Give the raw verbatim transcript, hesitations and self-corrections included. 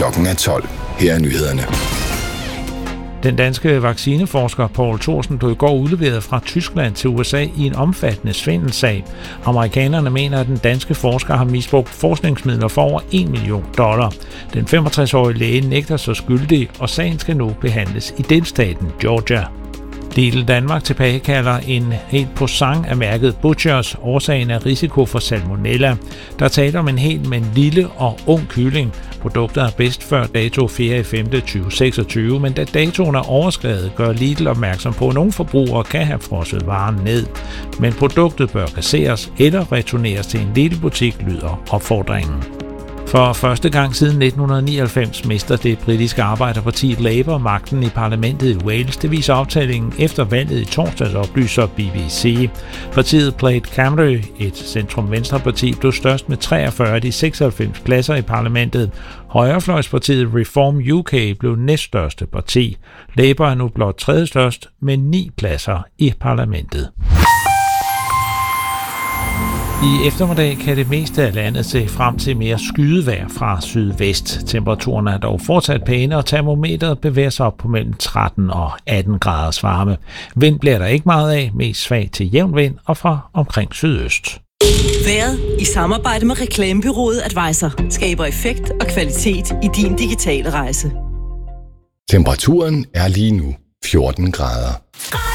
Klokken er tolv. Her er nyhederne. Den danske vaccineforsker Poul Thorsen blev i går udleveret fra Tyskland til U S A i en omfattende svindelsag. Amerikanerne mener, at den danske forsker har misbrugt forskningsmidler for over en million dollar. Den femogtres-årige læge nægter sig skyldig, og sagen skal nu behandles i delstaten Georgia. Lidl Danmark tilbagekalder en helt posang af mærket Butchers. Årsagen er risiko for salmonella. Der taler om en helt, men lille og ung kylling. Produktet er bedst før dato fjerde femte tyve seksogtyve, men da datoen er overskredet, gør Lidl opmærksom på, at nogle forbrugere kan have frosset varen ned. Men produktet bør kasseres eller returneres til en Lidl-butik, lyder opfordringen. For første gang siden nitten nioghalvfems mister det britiske arbejderparti Labour magten i parlamentet i Wales. Det viser optællingen efter valget i torsdags, oplyser B B C. Partiet Plaid Cymru, et centrum-venstre-parti, blev størst med treogfyrre af de seksoghalvfems pladser i parlamentet. Højrefløjspartiet Reform U K blev næststørste parti. Labour er nu blot tredje størst med ni pladser i parlamentet. I eftermiddag kan det meste af landet se frem til mere skydevejr fra sydvest. Temperaturen er dog fortsat pæne, og termometeret bevæger sig op på mellem tretten og atten graders varme. Vind bliver der ikke meget af, mest svag til jævn vind og fra omkring sydøst. Vejret i samarbejde med reklamebureauet Advisor skaber effekt og kvalitet i din digitale rejse. Temperaturen er lige nu fjorten grader.